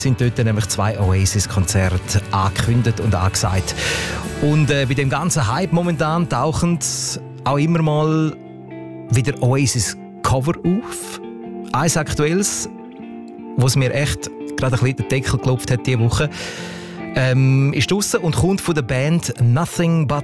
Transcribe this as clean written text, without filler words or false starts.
sind dort nämlich 2 Oasis-Konzerte angekündigt und angesagt. Und bei dem ganzen Hype momentan tauchen auch immer mal wieder Oasis-Cover auf. Eins aktuelles, was mir echt gerade ein bisschen den Deckel geklopft hat diese Woche, ist draussen und kommt von der Band Nothing But